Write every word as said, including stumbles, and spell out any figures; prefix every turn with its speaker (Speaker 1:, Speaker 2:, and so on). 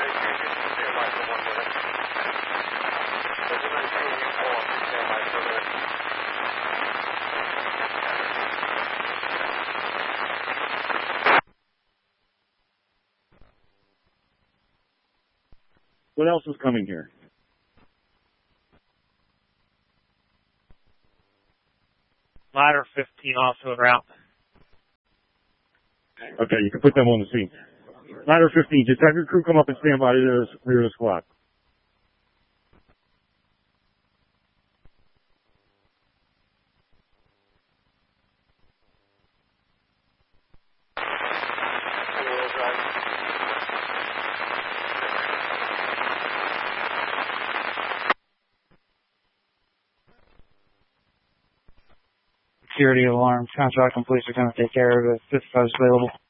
Speaker 1: What else is coming here?
Speaker 2: Ladder fifteen also en route.
Speaker 1: Okay, you can put them on the scene. Ladder fifteen, just have your crew come up and stand by the rear of the squad.
Speaker 3: Security alarm. Contract and police are going to take care of it. fifty-five is available.